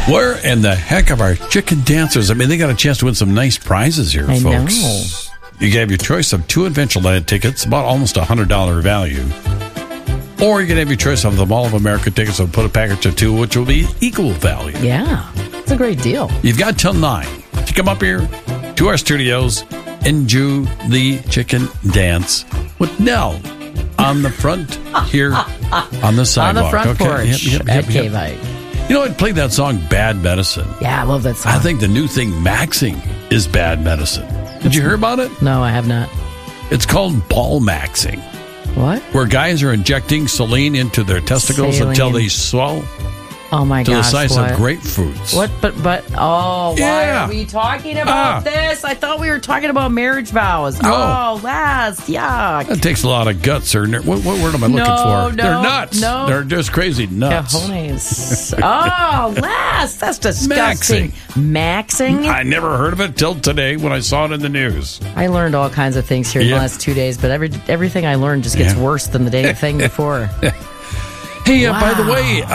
Where in the heck are our chicken dancers? I mean, they got a chance to win some nice prizes here, I folks. know. You have your choice of 2 Adventureland tickets, about almost $100 value. Or you can have your choice of the Mall of America tickets and put a package of 2, which will be equal value. Yeah, it's a great deal. You've got till 9 to come up here to our studios and do the chicken dance with Nell on the front here on the sidewalk. On the front porch at yep. K-Bike. You know, I played that song Bad Medicine. Yeah, I love that song. I think the new thing, maxing, is bad medicine. Did you hear about it? No, I have not. It's called ball maxing, What? where guys are injecting saline into their testicles Saline. until they swell Oh my to gosh! the size what? of grapefruits. What? But why Yeah. are we talking about this? I thought we were talking about marriage vows. No. Oh, last yuck. That takes a lot of guts. Or what word am I looking for? no, They're nuts. no. They're just crazy nuts. Cajones. Oh, last. That's disgusting. Maxing. I never heard of it till today when I saw it in the news. I learned all kinds of things here in the Yeah. last 2 days, but everything I learned just gets Yeah. worse than the thing before. Hey, Wow. by the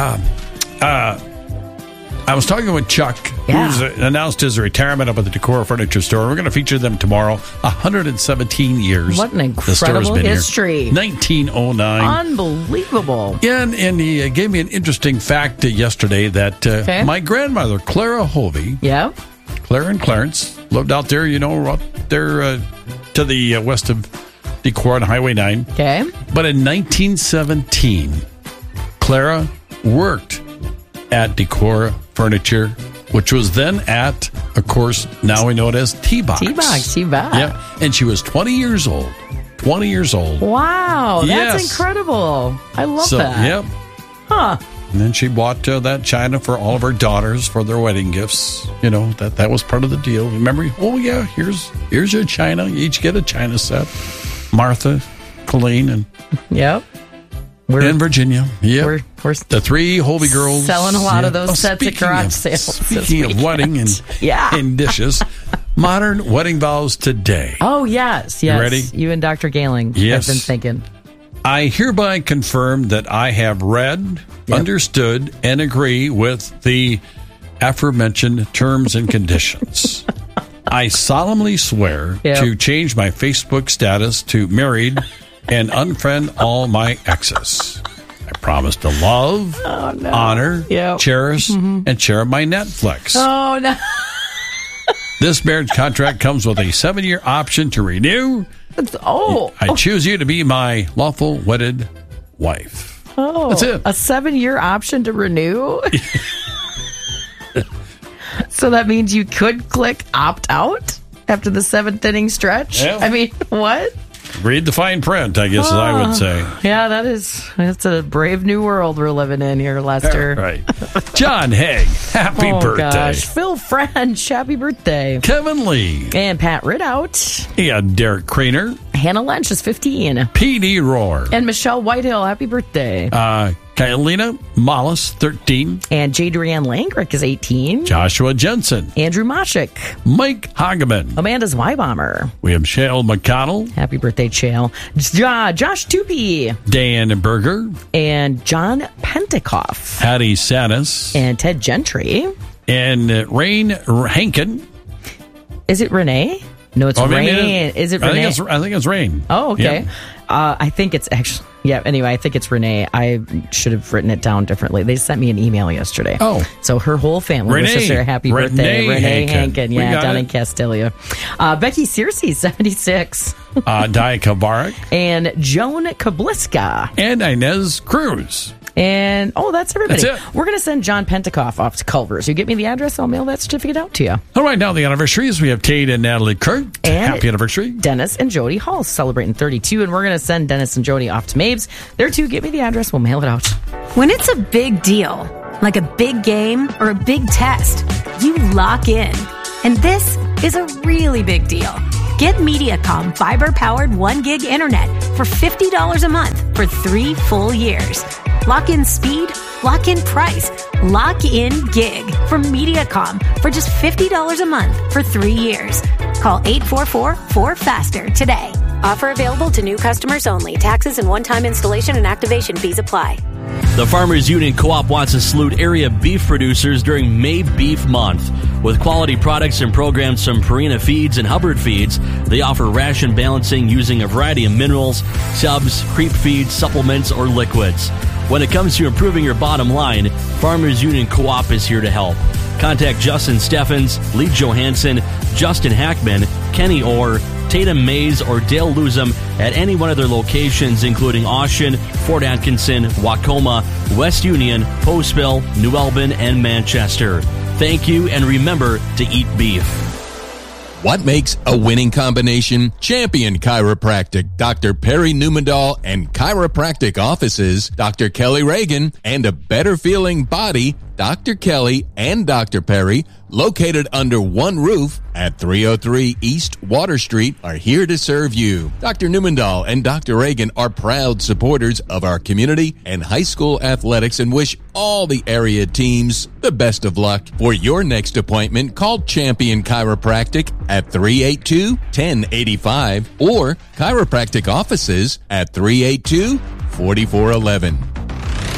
way, I was talking with Chuck, Yeah. who's announced his retirement up at the Decor Furniture Store. We're going to feature them tomorrow. 117 years. What an the store's incredible been here. history. 1909. Unbelievable. Yeah, and he gave me an interesting fact yesterday that my grandmother, Clara Hovey, Yeah. Clara and Clarence, lived out there, up there to the west of Decor on Highway 9. Okay. But in 1917, Clara worked at Decor Furniture, which was then at, of course, now we know it as T-Box. T-Box. Yeah, and she was 20 years old. 20 years old. Wow. That's Yes. incredible. I love that. Yep. Huh. And then she bought that china for all of her daughters for their wedding gifts. That was part of the deal. Remember? Oh, yeah, here's your china. You each get a china set. Martha, Colleen, and Yep. Virginia. Yep. We're The 3 Hovey girls. selling a lot of those sets at speaking garage of- sales this Speaking of weekend. wedding and dishes, modern wedding vows today. Oh, yes. ready? You and Dr. Gailing Yes. have been thinking. I hereby confirm that I have read, understood, and agree with the aforementioned terms and conditions. I solemnly swear to change my Facebook status to married and unfriend all my exes. I promise to love, honor, cherish, and share my Netflix. Oh, no. This marriage contract comes with a 7-year option to renew. I choose you to be my lawful wedded wife. Oh, that's it. A 7-year option to renew? So that means you could click opt out after the 7th inning stretch? Yeah. I mean, what? Read the fine print, I guess, as I would say. Yeah, it's a brave new world we're living in here, Lester. Right. John Haig, happy birthday. Gosh. Phil French, happy birthday. Kevin Lee. And Pat Ridout. Yeah, Derek Craner. Hannah Lynch is 15. P.D. Roar. And Michelle Whitehill, happy birthday. Kylina Mollis, 13. And Jadrienne Langrick is 18. Joshua Jensen. Andrew Moshik. Mike Hageman. Amanda Zweibomber. We have Shale McConnell. Happy birthday, Shale. Josh Tupie. Dan Berger. And John Pentikoff. Hattie Sanis. And Ted Gentry. And Rain Hankin. Is it Renee? No, it's Rain. Is it Renee? I think it's Rain. Oh, okay. Yep. I think it's actually... Yeah, anyway, I think it's Renee. I should have written it down differently. They sent me an email yesterday. Oh. So her whole family wishes her happy birthday. Renee Hankin. Yeah, down in Castilia. Becky Searcy, 76. Di Kavarik. And Joan Kabliska. And Inez Cruz. And, that's everybody. That's it. We're going to send John Pentikoff off to Culver's. You get me the address, I'll mail that certificate out to you. All right, now the anniversaries. We have Tate and Natalie Kurt. And happy anniversary. Dennis and Jody Hall celebrating 32, and we're going to send Dennis and Jody off to Mabes. There too, get me the address, we'll mail it out. When it's a big deal, like a big game or a big test, you lock in. And this is a really big deal. Get Mediacom fiber-powered 1 gig internet for $50 a month for 3 full years. Lock in speed, lock in price, lock in gig from Mediacom for just $50 a month for 3 years. Call 844-4FASTER today. Offer available to new customers only. Taxes and one-time installation and activation fees apply. The Farmers Union Co-op wants to salute area beef producers during May Beef Month. With quality products and programs from Purina Feeds and Hubbard Feeds, they offer ration balancing using a variety of minerals, subs, creep feeds, supplements, or liquids. When it comes to improving your bottom line, Farmers Union Co-op is here to help. Contact Justin Steffens, Lee Johansson, Justin Hackman, Kenny Orr, Tatum Mays, or Dale Luzum at any one of their locations, including Austin, Fort Atkinson, Wacoma, West Union, Postville, New Albin, and Manchester. Thank you, and remember to eat beef. What makes a winning combination? Champion Chiropractic, Dr. Perry Newmandahl, and chiropractic offices, Dr. Kelly Reagan, and a better feeling body, Dr. Kelly and Dr. Perry, located under one roof at 303 East Water Street, are here to serve you. Dr. Newmandahl and Dr. Reagan are proud supporters of our community and high school athletics and wish all the area teams the best of luck. For your next appointment, call Champion Chiropractic at 382-1085 or chiropractic offices at 382-4411.